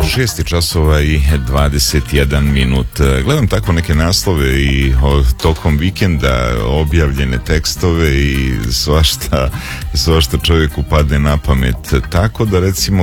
6 časova i 21 minut. Gledam tako neke naslove i tokom vikenda objavljene tekstove i svašta čovjeku padne na pamet. Tako da recimo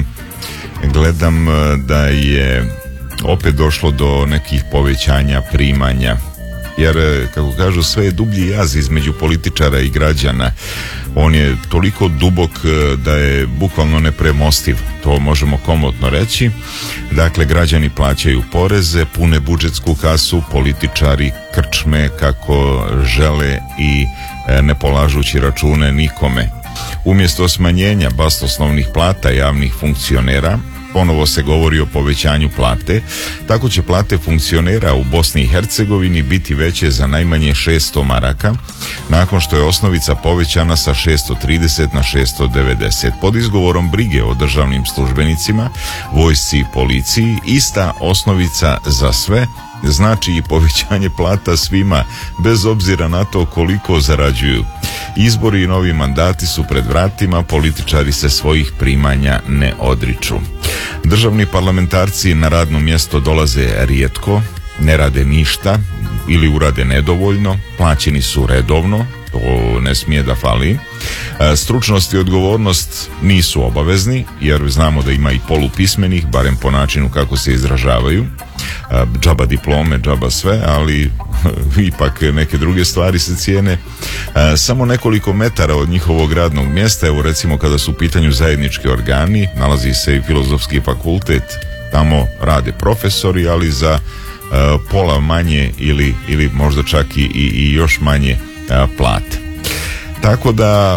gledam da je opet došlo do nekih povećanja primanja. Jer, kako kažu, sve je dublji jaz između političara i građana. On je toliko dubok da je bukvalno nepremostiv, to možemo komotno reći. Dakle, građani plaćaju poreze, pune budžetsku kasu, političari krčme kako žele i ne polažući račune nikome. Umjesto smanjenja basnoslovnih plata javnih funkcionera, ponovo se govori o povećanju plate. Tako će plate funkcionera u Bosni i Hercegovini biti veće za najmanje 600 maraka, nakon što je osnovica povećana sa 630 na 690. Pod izgovorom brige o državnim službenicima, vojsci i policiji, ista osnovica za sve znači i povećanje plata svima, bez obzira na to koliko zarađuju. Izbori i novi mandati su pred vratima, političari se svojih primanja ne odriču. Državni parlamentarci na radno mjesto dolaze rijetko, ne rade ništa ili urade nedovoljno, plaćeni su redovno, to ne smije da fali. Stručnost i odgovornost nisu obavezni, jer znamo da ima i polupismenih, barem po načinu kako se izražavaju. Džaba diplome, džaba sve, ali ipak neke druge stvari se cijene. Samo nekoliko metara od njihovog radnog mjesta, evo recimo kada su u pitanju zajednički organi, nalazi se i Filozofski fakultet, tamo rade profesori, ali za pola manje ili možda čak i još manje plate. Tako da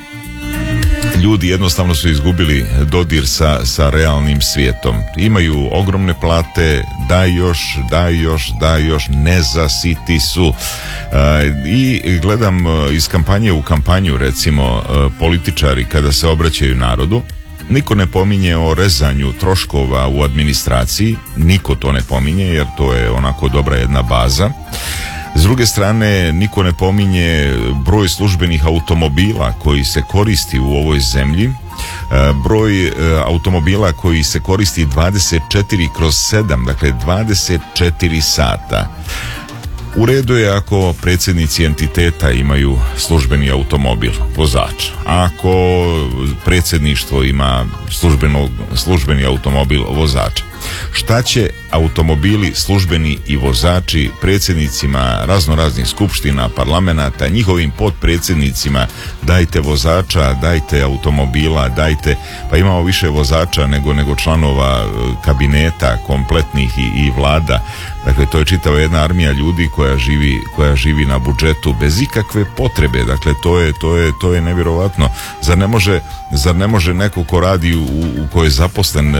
ljudi jednostavno su izgubili dodir sa realnim svijetom. Imaju ogromne plate, daj još, nezasiti su. I gledam iz kampanje u kampanju, recimo, političari kada se obraćaju narodu, niko ne pominje o rezanju troškova u administraciji, niko to ne pominje jer to je onako dobra jedna baza. S druge strane, niko ne pominje broj službenih automobila koji se koristi u ovoj zemlji, broj automobila koji se koristi 24/7, dakle 24 sata. U redu je ako predsjednici entiteta imaju službeni automobil, vozač. Ako predsjedništvo ima službeni automobil, vozača. Šta će automobili, službeni i vozači predsjednicima raznoraznih skupština, parlamenta, njihovim potpredsjednicima? Dajte vozača, dajte automobila, dajte, pa imamo više vozača nego članova kabineta kompletnih i vlada. Dakle, to je čitava jedna armija ljudi koja živi na budžetu bez ikakve potrebe. Dakle, to je nevjerovatno. Zar ne može neko ko radi u kojoj je zaposlen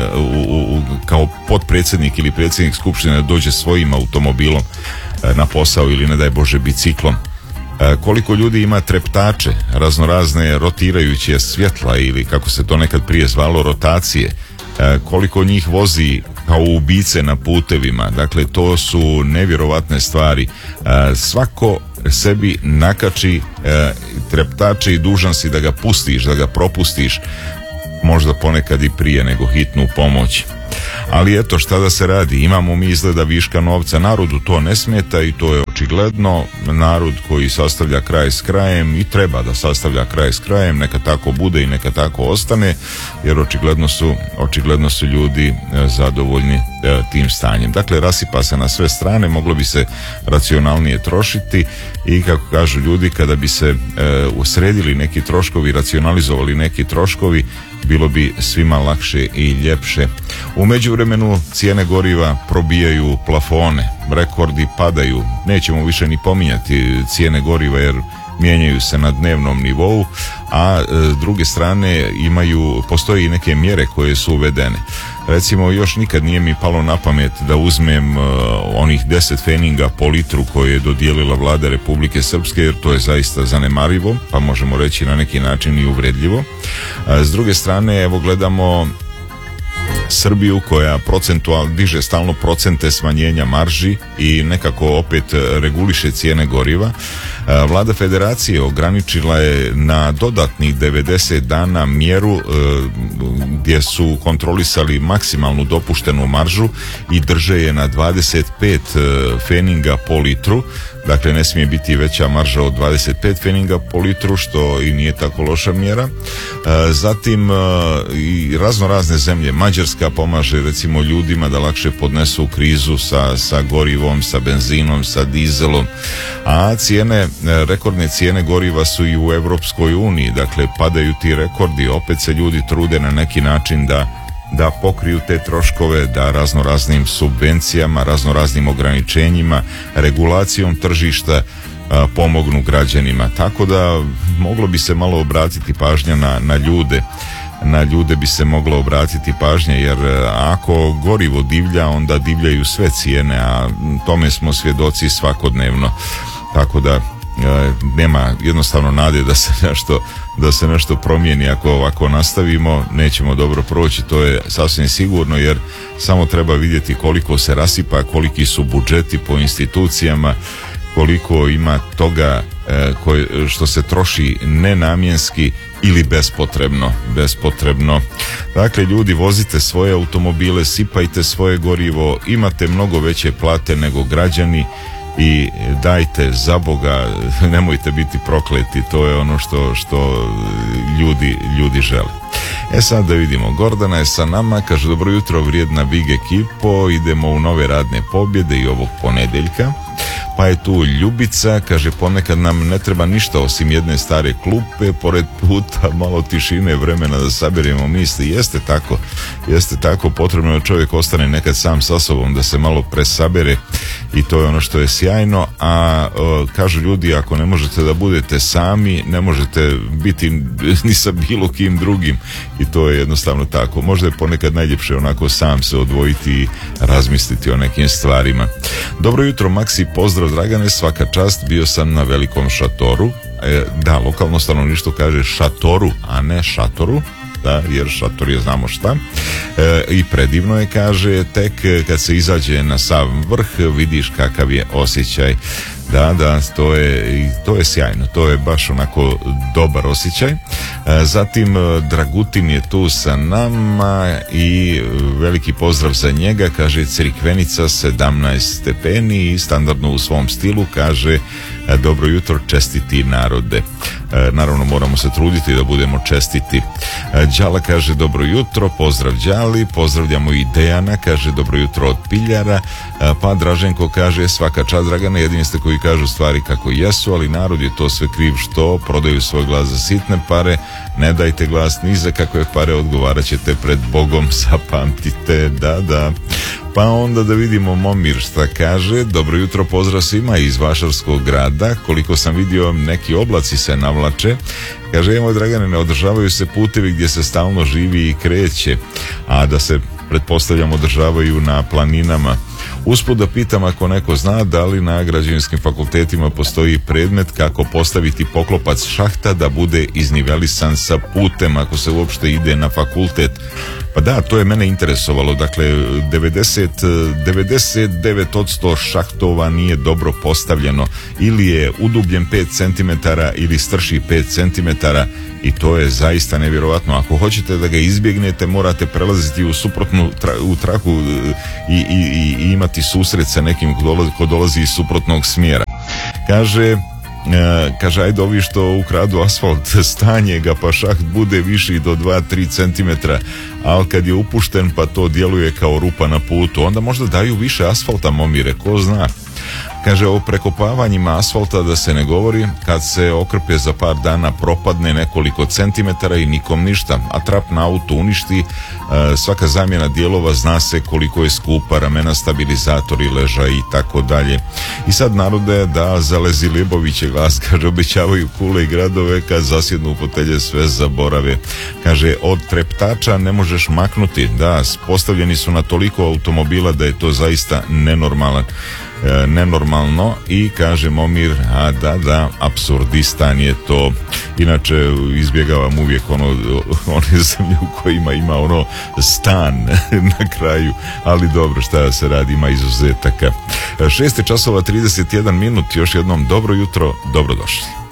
kao potpredsjednik ili predsjednik skupštine dođe svojim automobilom na posao ili ne daj Bože biciklom? Koliko ljudi ima treptače, raznorazne rotirajuće svjetla ili kako se to nekad prije zvalo rotacije? Koliko njih vozi kao ubice na putevima? Dakle, to su nevjerovatne stvari. Svako sebi nakači treptače i dužan si da ga pustiš, da ga propustiš, možda ponekad i prije nego hitnu pomoć. Ali eto, šta da se radi, imamo mi izgleda viška novca, narodu to ne smeta i to je očigledno. Narod koji sastavlja kraj s krajem i treba da sastavlja kraj s krajem, neka tako bude i neka tako ostane, jer očigledno su ljudi zadovoljni tim stanjem. Dakle, rasipa se na sve strane, moglo bi se racionalnije trošiti i kako kažu ljudi, kada bi se usredili neki troškovi, racionalizovali neki troškovi, bilo bi svima lakše i ljepše. U međuvremenu cijene goriva probijaju plafone, rekordi padaju, nećemo više ni pominjati cijene goriva jer mijenjaju se na dnevnom nivou, a s druge strane postoje i neke mjere koje su uvedene. Recimo, još nikad nije mi palo na pamet da uzmem onih 10 feninga po litru koje je dodijelila vlada Republike Srpske, jer to je zaista zanemarivo, pa možemo reći na neki način i uvredljivo. S druge strane, evo gledamo Srbiju koja diže stalno procente smanjenja marži i nekako opet reguliše cijene goriva. Vlada federacije ograničila je na dodatnih 90 dana mjeru gdje su kontrolisali maksimalnu dopuštenu maržu i drže je na 25 feninga po litru. Dakle, ne smije biti veća marža od 25 feninga po litru, što i nije tako loša mjera. Zatim i razne zemlje. Mađarska pomaže recimo ljudima da lakše podnesu krizu sa gorivom, sa benzinom, sa dizelom. A rekordne cijene goriva su i u Europskoj uniji. Dakle, padaju ti rekordi. Opet se ljudi trude na neki način da pokriju te troškove, da raznoraznim subvencijama, raznoraznim ograničenjima, regulacijom tržišta pomognu građanima. Tako da moglo bi se malo obratiti pažnja na ljude. Na ljude bi se moglo obratiti pažnje, jer ako gorivo divlja, onda divljaju sve cijene, a tome smo svjedoci svakodnevno. Tako da nema jednostavno nade da se nešto promijeni. Ako ovako nastavimo, nećemo dobro proći, to je sasvim sigurno, jer samo treba vidjeti koliko se rasipa, koliki su budžeti po institucijama, koliko ima toga što se troši nenamjenski ili bespotrebno. Dakle, ljudi, vozite svoje automobile, sipajte svoje gorivo, imate mnogo veće plate nego građani i dajte, za Boga, nemojte biti prokleti. To je ono što ljudi žele. Sad da vidimo, Gordana je sa nama, kaže: dobro jutro vrijedna Big ekipo, idemo u nove radne pobjede i ovog ponedjeljka. Pa je tu Ljubica, kaže: ponekad nam ne treba ništa osim jedne stare klupe, pored puta malo tišine, vremena da saberemo misli. Jeste tako, potrebno je da čovjek ostane nekad sam sa sobom, da se malo presabere, i to je ono što je sjajno. A kažu ljudi, ako ne možete da budete sami, ne možete biti ni sa bilo kim drugim, i to je jednostavno tako. Možda je ponekad najljepše onako sam se odvojiti i razmisliti o nekim stvarima. Dobro jutro Maksi, pozdrav Dragane, svaka čast, bio sam na velikom šatoru. Da, lokalno stanovništvo kaže šatoru, a ne šatoru, da, jer šator je znamo šta. I predivno je, kaže, tek kad se izađe na sam vrh vidiš kakav je osjećaj. Da, to je sjajno, to je baš onako dobar osjećaj. Zatim Dragutin je tu sa nama i veliki pozdrav za njega, kaže Crikvenica 17 stepeni i standardno u svom stilu kaže: dobro jutro, čestiti narode. Naravno moramo se truditi da budemo čestiti. Đala kaže: dobro jutro, pozdrav Đali, pozdravljamo i Dejana, kaže: dobro jutro od Piljara. Pa Draženko kaže: svaka čast Dragane, jedini ste koji kažu stvari kako jesu, ali narod je to sve kriv što prodaju svoj glas za sitne pare. Ne dajte glas ni za kakve pare, odgovarat ćete pred Bogom, zapamtite. Da. Pa onda da vidimo Momir šta kaže: dobro jutro, pozdrav svima iz Vašarskog grada, koliko sam vidio neki oblaci se navlače. Kaže: moj Dragane, ne održavaju se putevi gdje se stalno živi i kreće, a da se, pretpostavljam, održavaju na planinama. Usput da pitam ako neko zna da li na građevinskim fakultetima postoji predmet kako postaviti poklopac šahta da bude iznivelisan sa putem, ako se uopšte ide na fakultet. Pa da, to je mene interesovalo. Dakle, 99% šahtova nije dobro postavljeno, ili je udubljen 5 cm ili strši 5 cm, i to je zaista nevjerovatno. Ako hoćete da ga izbjegnete, morate prelaziti u suprotnu u traku i imati susret sa nekim ko dolazi iz suprotnog smjera. Kaže, ajde ovi što ukradu asfalt, stanje ga pa šaht bude viši do 2-3 cm, ali kad je upušten pa to djeluje kao rupa na putu, onda možda daju više asfalta, Momire, ko zna. Kaže, o prekopavanjima asfalta da se ne govori, kad se okrpe za par dana propadne nekoliko centimetara i nikom ništa, a trap na auto uništi. Svaka zamjena dijelova zna se koliko je skupa, ramena, stabilizatori, ležaj i tako dalje. I sad narode da zalezi Liboviće glas, kaže, obećavaju kule i gradove, kad zasjednu u fotelje sve zaborave. Kaže, od treptača ne možeš maknuti, da, postavljeni su na toliko automobila da je to zaista nenormalan. nenormalno. I kaže Momir, a da, apsurdistan je to. Inače izbjegavam uvijek one zemlje u kojima ima stan na kraju, ali dobro, šta se radi, ima izuzetaka. 6 časova 31 minut, još jednom dobro jutro, dobrodošli.